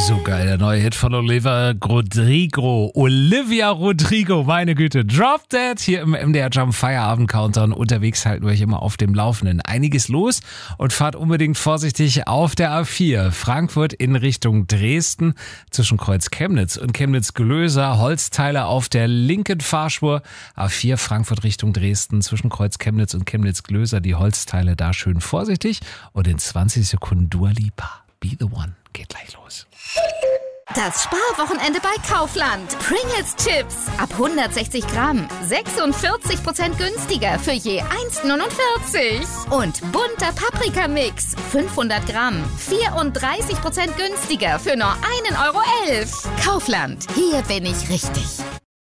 So geil, der neue Hit von Olivia Rodrigo, meine Güte. Drop Dead hier im MDR Jump Feierabend Countdown. Unterwegs halten wir euch immer auf dem Laufenden. Einiges los und fahrt unbedingt vorsichtig auf der A4. Frankfurt in Richtung Dresden zwischen Kreuz Chemnitz und Chemnitz-Glöser. Holzteile auf der linken Fahrspur. A4 Frankfurt Richtung Dresden zwischen Kreuz Chemnitz und Chemnitz-Glöser. Die Holzteile da schön vorsichtig. Und in 20 Sekunden Dua Lipa. Be the One. Geht gleich los. Das Sparwochenende bei Kaufland. Pringles Chips ab 160 Gramm. 46% günstiger für je 1,49. Und bunter Paprikamix. 500 Gramm. 34% günstiger für nur 1,11 Euro. Kaufland. Hier bin ich richtig.